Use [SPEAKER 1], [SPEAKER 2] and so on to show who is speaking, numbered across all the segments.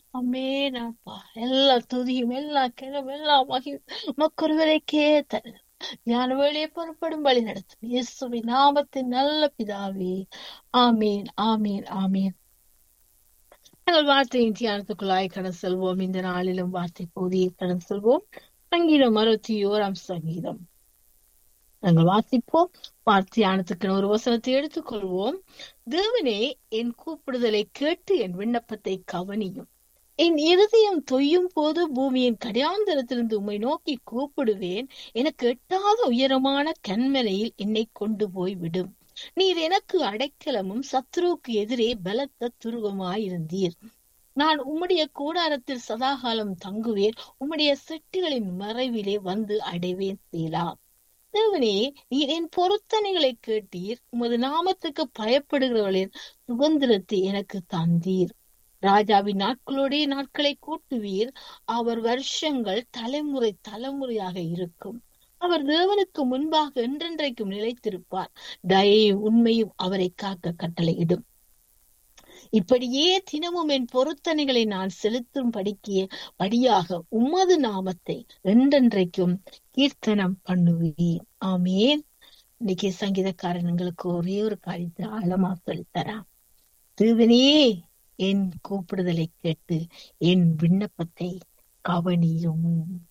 [SPEAKER 1] ஆமென் அப்பா. எல்லா துதியும், எல்லா கிழவும், எல்லா மகிமையும் உமக்கொருவருக்கே தருகிறோம். ஞான வேளையை புறப்படும் வழி நடத்தும் இயேசுவின் நாமத்தின் நல்ல பிதாவே. ஆமீன், ஆமீன், ஆமீன். நாங்கள் வார்த்தையின் தியானத்துக்குள்ளாய் கடந்து செல்வோம். இந்த நாளிலும் வார்த்தை பகுதியை கடந்து செல்வோம். சங்கீதம் 61 சங்கீதம் நாங்கள் வாசிப்போம். தியானத்துக்கு ஒரு வசனத்தை எடுத்துக்கொள்வோம். தேவனே, என் கூப்பிடுதலை கேட்டு என் விண்ணப்பத்தை கவனியும். என் இருதயம் தொய்யும் போது பூமியின் கடையாந்தரத்திலிருந்து உம்மை நோக்கி கூப்பிடுவேன். எனக்கு எட்டாத உயரமான கன்மலையில் என்னை கொண்டு போய் விடும். நீர் எனக்கு அடைக்கலமும் சத்துருவுக்கு எதிரே பலத்த துருவமாயிருந்தீர். நான் உம்முடைய கூடாரத்தில் சதாகாலம் தங்குவேன். உம்முடைய செட்டுகளின் மறைவிலே வந்து அடைவேன். சேலா. தேவனே, நீர் என் பொருத்தனைகளை கேட்டீர். உமது நாமத்துக்கு பயப்படுகிறவர்களின் சுதந்திரத்தை எனக்கு தந்தீர். ராஜாவின் நாட்களோடே நாட்களை கூட்டுவீர். அவர் வருஷங்கள் தலைமுறை தலைமுறையாக இருக்கும். அவர் தேவனுக்கு முன்பாக என்றென்றைக்கும் நிலைத்திருப்பார். தயையும் உண்மையும் அவரை காக்க கட்டளையிடும். இப்படியே தினமும் என் பொருத்தனைகளை நான் செலுத்தும் படியாக உமது நாமத்தை என்றென்றைக்கும் கீர்த்தனம் பண்ணுவேன். ஆமேன். இன்னைக்கு சங்கீதக்காரன் எங்களுக்கு ஒரே ஒரு காரியத்தை ஆழமா சொல்லித்தரான். தேவனே, என் கூப்பிடுதலை கேட்டு என் விண்ணப்பத்தை கவனியும்.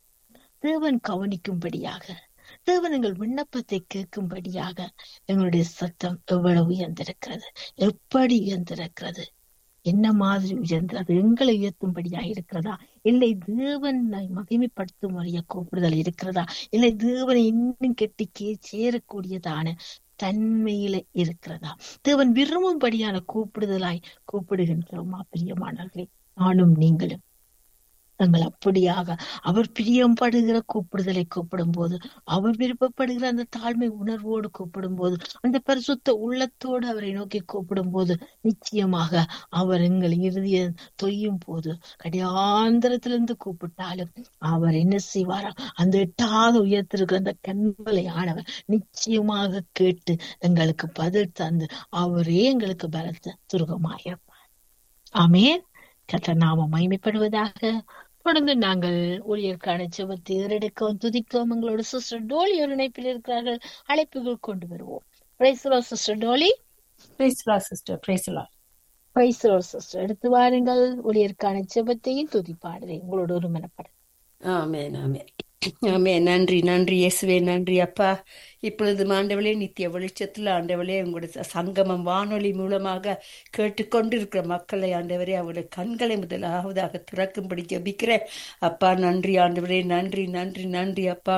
[SPEAKER 1] தேவன் கவனிக்கும்படியாக, தேவன் எங்கள் விண்ணப்பத்தை கேட்கும்படியாக எங்களுடைய சத்தம் எவ்வளவு உயர்ந்திருக்கிறது, எப்படி உயர்ந்திருக்கிறது, என்ன மாதிரி உயர்ந்து அது எங்களை உயர்த்தும்படியா இருக்கிறதா, இல்லை தேவனை மகிமைப்படுத்தும் வழிய கூப்பிடுதல் இருக்கிறதா, இல்லை தேவனை இன்னும் கெட்டிக்கே சேரக்கூடியதான தன்மையில இருக்கிறதா, தேவன் விரும்பும்படியான கூப்பிடுதலாய் கூப்பிடுகின்றோமா? பிரியமானவர்களே, நானும் நீங்களும் நாங்கள் அப்படியாக அவர் பிரியப்படுகிற கூப்பிடுதலை கூப்பிடும் போது, அவர் விருப்பப்படுகிற அந்த தாழ்மை உணர்வோடு கூப்பிடும் போது, அந்த பரிசுத்த உள்ளத்தோடு அவரை நோக்கி கூப்பிடும் போது, நிச்சயமாக அவர் எங்கள் இறுதிய தொய்யும் போது கடியாந்திரத்திலிருந்து கூப்பிட்டாலும் அவர் என்ன செய்வாரா? அந்த எட்டாக உயர்த்திருக்கிற அந்த கண்மலை ஆனவர் நிச்சயமாக கேட்டு எங்களுக்கு பதில் தந்து அவரே எங்களுக்கு பலத்த துருகமாயிருப்பார். ஆமென். கர்த்தர் நாமம் மகிமைப்படுவதாக. தொடர்ந்து நாங்கள் ஊழியருக்கான ஜெபத்தை ஏறெடுக்கவும் துதிக்கவும் எங்களோட சிஸ்டர் டோலி ஒரு இணைப்பில் இருக்கிறார்கள். அழைப்புகள் கொண்டு வருவோம். Praise the Lord sister Dolly.
[SPEAKER 2] Praise the Lord sister. Praise the Lord.
[SPEAKER 1] Praise the Lord sister. எடுத்து வாருங்கள். ஊழியருக்கான ஜெபத்தையும் துதிப்பாடுறேன் உங்களோட ஒரு மனப்பட.
[SPEAKER 2] ஆமென், ஆமென், ஆமென். நன்றி, நன்றி இயேசுவே, நன்றி அப்பா. இப்பொழுது ஆண்டவளே, நித்திய வெளிச்சத்தில் ஆண்டவளே, உங்களுடைய சங்கமம் வானொலி மூலமாக கேட்டுக்கொண்டிருக்கிற மக்களை ஆண்டவரே, அவருடைய கண்களை முதலாவதாக திறக்கும்படி ஜெபிக்கிறேன் அப்பா. நன்றி ஆண்டவரே, நன்றி, நன்றி, நன்றி அப்பா.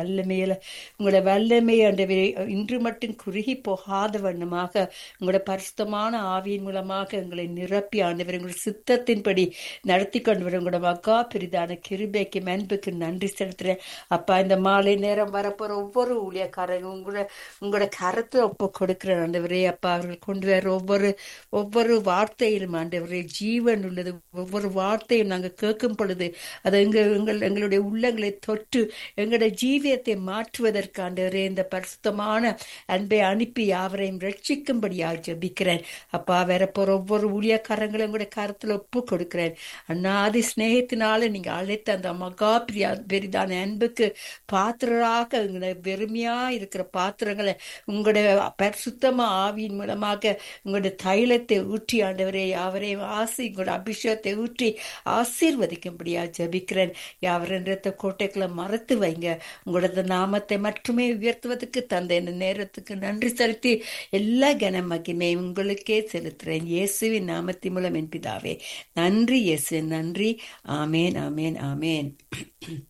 [SPEAKER 2] உங்களோட வல்லமை ஆண்டவரே இன்று மட்டும் குறுகி போகாத வண்ணமாக உங்களோட பரிசுத்தமான ஆவியின் மூலமாக எங்களை நிரப்பி ஆண்டவரே, உங்களுடைய சித்தத்தின்படி நடத்தி கொண்டு வர உங்களோட மகா பெரிதான கிருபைக்கு அன்புக்கு நன்றி செலுத்துறேன் அப்பா. இந்த மாலை நேரம் வரப்போற ஒவ்வொரு ஊழியக்காரங்க உங்களோட கரத்தை ஒப்பு கொடுக்கிற ஆண்டவரே அப்பா. அவர்கள் கொண்டு வர ஒவ்வொரு வார்த்தையிலும் ஆண்டவரே ஜீவன் உள்ளது. ஒவ்வொரு வார்த்தையும் நாங்கள் கேட்கும் பொழுது அது எங்களுடைய உள்ளங்களை தொட்டு எங்களுடைய ஜீவியத்தை மாற்றுவதற்கு ஆண்டவரே இந்த பரிசுத்தமான அன்பை அனுப்பி யாவரையும் ரட்சிக்கும்படியாக ஜெபிக்கிறேன் அப்பா. வரப்போற ஒவ்வொரு ஊழியக்காரங்களும் கூட கரத்துல ஒப்பு கொடுக்கிறேன். அண்ணாதி ஸ்நேகத்தினால நீங்க அழைத்த அந்த மகா பெரிதான அன்புக்கு பாத்திரராக எங்களை வெறுமையா இருக்கிற பாத்திரங்களை உங்களுடைய பரிசுத்தமா ஆவியின் மூலமாக உங்களுடைய தைலத்தை ஊற்றி ஆண்டவரே யாவரையும் உங்களோட அபிஷேகத்தை ஊற்றி ஆசீர்வதிக்கும்படியா ஜெபிக்கிறேன். யாவரத்த கோட்டைகளை மறைத்து வைங்க. உங்களோட நாமத்தை மட்டுமே உயர்த்துவதற்கு தந்த இந்த நேரத்துக்கு நன்றி செலுத்தி எல்லா கன மகிமை உங்களுக்கே செலுத்துறேன் இயேசுவின் நாமத்தின் மூலம் என் பிதாவே. நன்றி இயேசு, நன்றி. ஆமேன், ஆமேன், ஆமேன்.